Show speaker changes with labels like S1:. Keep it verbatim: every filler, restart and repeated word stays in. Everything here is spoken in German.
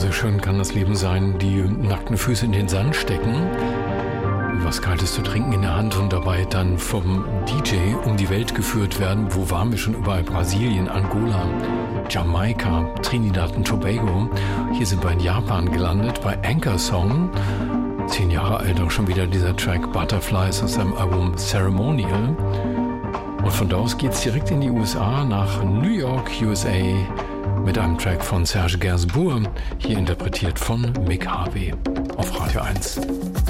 S1: schön kann das Leben sein, die nackten Füße in den Sand stecken, was Kaltes zu trinken in der Hand und dabei dann vom D J um die Welt geführt werden. Wo waren wir schon überall? Brasilien, Angola, Jamaika, Trinidad und Tobago. Hier sind wir in Japan gelandet bei Anchor Song. Zehn Jahre alt auch schon wieder dieser Track Butterflies aus seinem Album Ceremonial. Und von da aus geht's direkt in die U S A nach New York, U S A mit einem Track von Serge Gainsbourg, hier interpretiert von Mick Harvey auf Radio eins.